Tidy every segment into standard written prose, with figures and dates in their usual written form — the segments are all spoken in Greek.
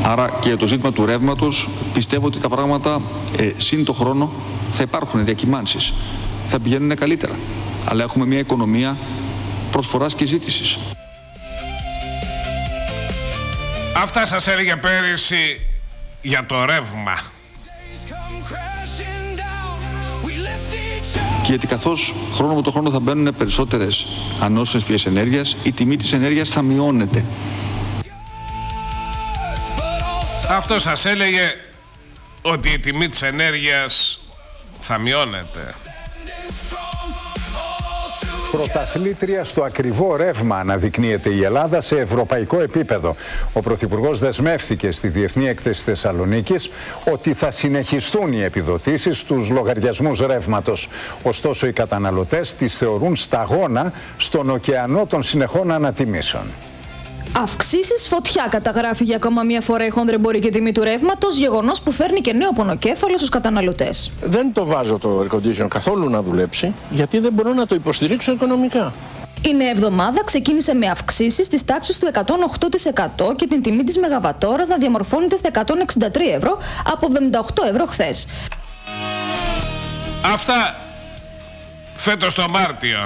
Άρα και το ζήτημα του ρεύματος πιστεύω ότι τα πράγματα σύν το χρόνο θα υπάρχουν διακυμάνσεις. Θα πηγαίνουν καλύτερα. Αλλά έχουμε μια οικονομία προσφοράς και ζήτησης. Αυτά σας έλεγε πέρυσι για το ρεύμα. Και γιατί καθώς χρόνο με το χρόνο θα μπαίνουν περισσότερες ανανεώσιμες πηγές ενέργειας, η τιμή της ενέργειας θα μειώνεται. Αυτό σας έλεγε ότι η τιμή της ενέργειας θα μειώνεται. Πρωταθλήτρια στο ακριβό ρεύμα αναδεικνύεται η Ελλάδα σε ευρωπαϊκό επίπεδο. Ο Πρωθυπουργός δεσμεύθηκε στη Διεθνή Έκθεση Θεσσαλονίκης ότι θα συνεχιστούν οι επιδοτήσεις στους λογαριασμούς ρεύματος. Ωστόσο, οι καταναλωτές τις θεωρούν σταγόνα στον ωκεανό των συνεχών ανατιμήσεων. Αυξήσεις φωτιά, καταγράφει για ακόμα μία φορά η χονδρεμπορική τιμή του ρεύματος, γεγονός που φέρνει και νέο πονοκέφαλο στους καταναλωτές. Δεν το βάζω το air condition καθόλου να δουλέψει, γιατί δεν μπορώ να το υποστηρίξω οικονομικά. Η νέα εβδομάδα ξεκίνησε με αυξήσεις της τάξης του 108% και την τιμή της μεγαβατόρας να διαμορφώνεται στα 163 ευρώ από 78 ευρώ χθες. Αυτά φέτος το Μάρτιο.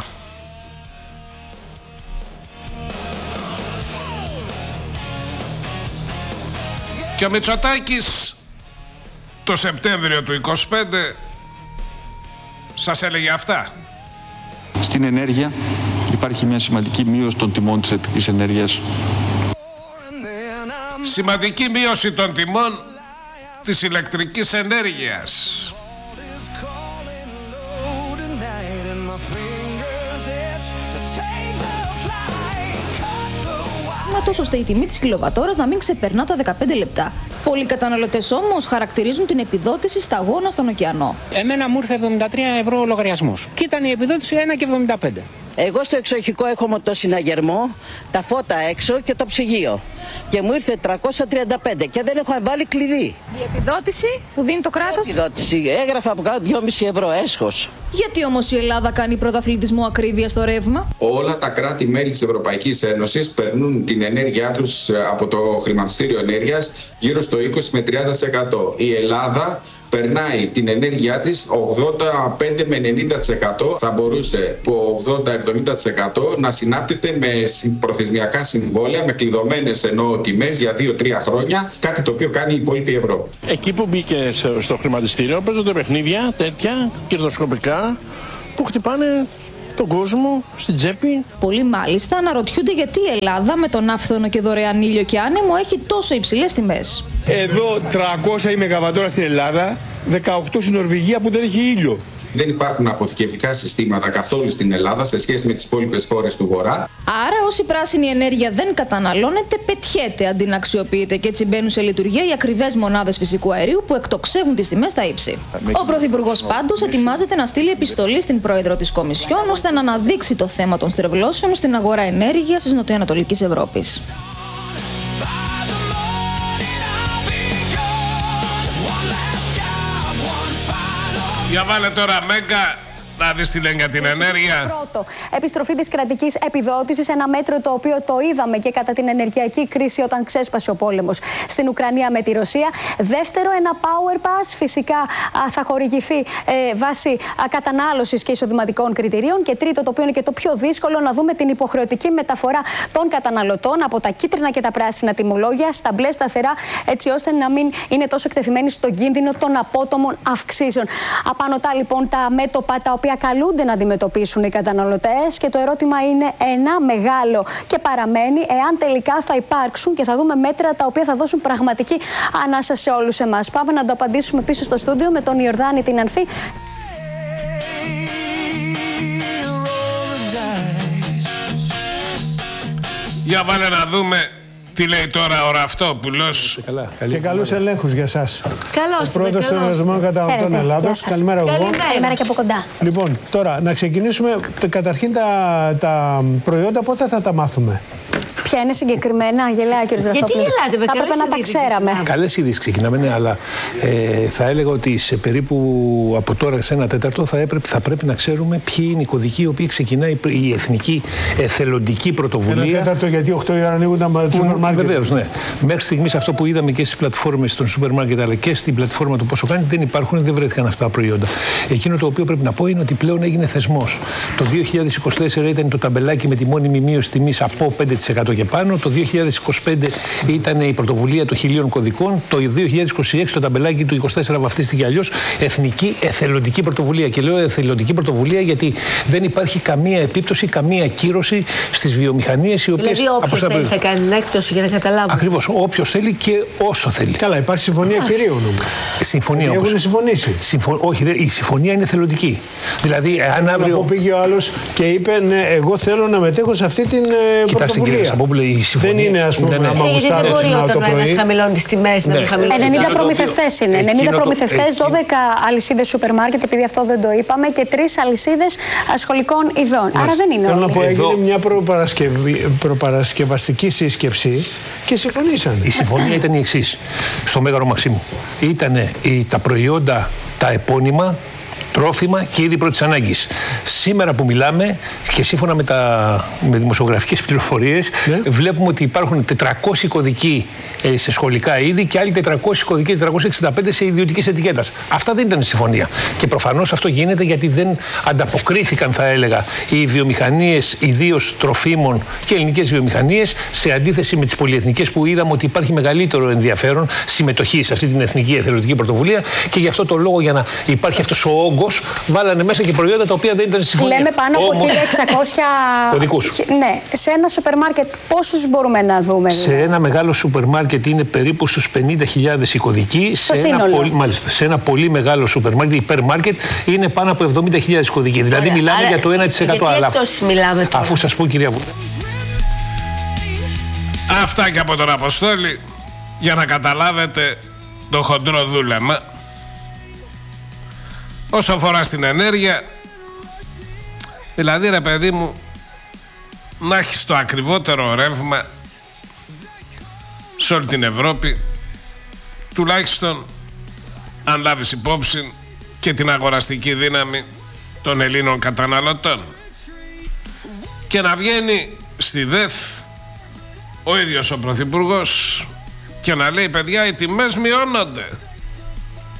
Και ο Μητσοτάκης το Σεπτέμβριο του 25 σας έλεγε αυτά. Στην ενέργεια υπάρχει μια σημαντική μείωση των τιμών της ηλεκτρικής ενέργειας. Σημαντική μείωση των τιμών της ηλεκτρικής ενέργειας. Ώστε η τιμή της κιλοβατόρας να μην ξεπερνά τα 15 λεπτά. Πολλοί καταναλωτές όμως χαρακτηρίζουν την επιδότηση σταγόνα στον ωκεανό. Εμένα μου ήρθε 73 ευρώ ο λογαριασμός και ήταν η επιδότηση 1,75. Εγώ στο εξοχικό έχω το συναγερμό, τα φώτα έξω και το ψυγείο. Και μου ήρθε 335 και δεν έχω βάλει κλειδί. Η επιδότηση που δίνει το κράτος? Η επιδότηση έγραφα από κάτω 2,5 ευρώ έσχος. Γιατί όμως η Ελλάδα κάνει πρωταθλητισμό ακρίβεια στο ρεύμα? Όλα τα κράτη-μέλη της Ευρωπαϊκής Ένωσης περνούν την ενέργειά τους από το χρηματιστήριο ενέργειας γύρω στο 20 με 30%. Η Ελλάδα περνάει την ενέργειά της 85 με 90%. Θα μπορούσε από 80-70% να συνάπτεται με προθεσμιακά συμβόλαια, με κλειδωμένες εννοώ τιμές για 2-3 χρόνια, κάτι το οποίο κάνει η υπόλοιπη Ευρώπη. Εκεί που μπήκε στο χρηματιστήριο παίζονται παιχνίδια τέτοια κερδοσκοπικά που χτυπάνε τον κόσμο στην τσέπη. Πολλοί μάλιστα αναρωτιούνται γιατί η Ελλάδα με τον άφθονο και δωρεάν ήλιο και άνεμο έχει τόσο υψηλές τιμές. Εδώ 300 η μεγαβατόρα στην Ελλάδα, 18 στην Νορβηγία που δεν έχει ήλιο. Δεν υπάρχουν αποθηκευτικά συστήματα καθόλου στην Ελλάδα σε σχέση με τις υπόλοιπες χώρες του Βορρά. Άρα, όση πράσινη ενέργεια δεν καταναλώνεται, πετιέται αντί να αξιοποιείται και έτσι μπαίνουν σε λειτουργία οι ακριβές μονάδες φυσικού αερίου που εκτοξεύουν τις τιμές στα ύψη. Ο Πρωθυπουργός πάντως ετοιμάζεται να στείλει επιστολή στην Πρόεδρο της Κομισιόν ώστε να αναδείξει το θέμα των στρεβλώσεων στην αγορά ενέργειας της Νοτιοανατολικής Ευρώπης. Για βάλε τώρα Μέγκα να δεις τι λένε για την ενέργεια. Πρώτο, επιστροφή της κρατικής επιδότησης, ένα μέτρο το οποίο το είδαμε και κατά την ενεργειακή κρίση όταν ξέσπασε ο πόλεμος στην Ουκρανία με τη Ρωσία. Δεύτερο, ένα power pass, φυσικά θα χορηγηθεί βάσει κατανάλωσης και εισοδηματικών κριτηρίων. Και τρίτο, το οποίο είναι και το πιο δύσκολο, να δούμε την υποχρεωτική μεταφορά των καταναλωτών από τα κίτρινα και τα πράσινα τιμολόγια στα μπλε σταθερά, έτσι ώστε να μην είναι τόσο εκτεθειμένοι στον κίνδυνο των απότομων αυξήσεων. Απανωτά λοιπόν τα μέτωπα τα οποία καλούνται να αντιμετωπίσουν οι καταναλωτές, και το ερώτημα είναι ένα μεγάλο και παραμένει εάν τελικά θα υπάρξουν και θα δούμε μέτρα τα οποία θα δώσουν πραγματική ανάσα σε όλους εμάς. Πάμε να το απαντήσουμε πίσω στο στούντιο με τον Ιορδάνη την Ανθή. Για βάλε να δούμε τι λέει τώρα ο Ραυτόπουλος. Και καλούς ελέγχους για εσάς. Καλώς. Ο πρόεδρος των Εργαζομένων Καταναλωτών Ελλάδος. Καλημέρα, εγώ. Καλημέρα και από κοντά. Λοιπόν, τώρα να ξεκινήσουμε. Καταρχήν τα προϊόντα πότε θα τα μάθουμε? Ποια είναι συγκεκριμένα, Αγγελέα, κύριε Ζαχαρόπουλο? Γιατί γελάτε, με θα έπρεπε να τα ξέραμε. Καλές ειδήσεις ξεκινάμε, ναι, αλλά θα έλεγα ότι σε περίπου από τώρα σε 1/4 θα πρέπει να ξέρουμε ποιοι είναι οι κωδικοί οι οποίοι ξεκινάει η Εθνική Εθελοντική Πρωτοβουλία. 1/4 γιατί 8 η ώρα ανοίγουν τα σούπερ μάρκετ. Βεβαίως, ναι. Μέχρι στιγμής αυτό που είδαμε και στις πλατφόρμες των σούπερ μάρκετ αλλά και στην πλατφόρμα του Πόσο Κάνει δεν βρέθηκαν αυτά τα προϊόντα. Εκείνο το οποίο πρέπει να πω είναι ότι πλέον έγινε θεσμός. Το 2024 ήταν το ταμπελάκι με τη μόνιμη μείωση τιμής από 5% και πάνω. Το 2025 ήταν η πρωτοβουλία των 1.000 κωδικών. Το 2026 το ταμπελάκι του 24 βαφτίστηκε αλλιώς Εθνική Εθελοντική Πρωτοβουλία. Και λέω εθελοντική πρωτοβουλία γιατί δεν υπάρχει καμία επίπτωση, καμία κύρωση στις βιομηχανίες οι οποίες. Δηλαδή, όποιος θέλει θα κάνει την έκπτωση για να καταλάβουμε. Ακριβώς. Όποιος θέλει και όσο θέλει. Καλά, υπάρχει συμφωνία κυρίων όμως. Συμφωνία όμως. Έχουν συμφωνήσει. Όχι, η συμφωνία είναι θελοντική. Δηλαδή, αν αύριο. Πήγε ο άλλος και είπε, ναι, εγώ θέλω να μετέχω σε αυτή την πρωτοβουλία. Η συμφωνία. Δεν είναι, ας πούμε, άμα γουστάρω δεν μπορεί όταν ένας χαμηλώνει τις τιμές να μην χαμηλώνει. 90 προμηθευτές είναι. 90 προμηθευτές, 12 αλυσίδες σούπερ μάρκετ, επειδή αυτό δεν το είπαμε, και 3 αλυσίδες σχολικών ειδών. Άρα δεν είναι. Θέλω να πω, έγινε μια προπαρασκευαστική σύσκεψη και συμφωνήσαν. Η συμφωνία ήταν η εξής. Στο Μέγαρο Μαξίμου. Ήταν τα προϊόντα, τα επώνυμα, τρόφιμα και είδη πρώτης ανάγκης. Σήμερα που μιλάμε και σύμφωνα με δημοσιογραφικές πληροφορίες, βλέπουμε ότι υπάρχουν 400 κωδικοί σε σχολικά είδη και άλλοι 400 κωδικοί, 465 σε ιδιωτικής ετικέτας. Αυτά δεν ήταν συμφωνία. Και προφανώς αυτό γίνεται γιατί δεν ανταποκρίθηκαν, θα έλεγα, οι βιομηχανίες, ιδίως τροφίμων και ελληνικές βιομηχανίες, σε αντίθεση με τις πολυεθνικές που είδαμε ότι υπάρχει μεγαλύτερο ενδιαφέρον συμμετοχή σε αυτή την Εθνική Εθελοντική Πρωτοβουλία και γι' αυτό το λόγο, για να υπάρχει αυτός ο όγκος, βάλανε μέσα και προϊόντα τα οποία δεν ήταν στη συμφωνία. Λέμε πάνω από 1.600 κωδικούς. Ναι, σε ένα σούπερ μάρκετ πόσους μπορούμε να δούμε? Σε ένα μεγάλο σούπερ μάρκετ είναι περίπου στους 50.000 οι κωδικοί. Σε ένα πολύ μεγάλο σούπερ μάρκετ, υπερμάρκετ, είναι πάνω από 70.000 κωδικοί. Δηλαδή μιλάμε για το 1%. Αλλά μιλάμε τώρα. Αφού σας πω, κυρία Βουλή. Αυτά και από τον Αποστόλη για να καταλάβετε το χοντρό δούλεμα. Όσο αφορά στην ενέργεια, δηλαδή ρε παιδί μου, να έχεις το ακριβότερο ρεύμα σε όλη την Ευρώπη, τουλάχιστον αν λάβεις υπόψη και την αγοραστική δύναμη των Ελλήνων καταναλωτών, και να βγαίνει στη ΔΕΘ ο ίδιος ο Πρωθυπουργός και να λέει, παιδιά, οι τιμές μειώνονται.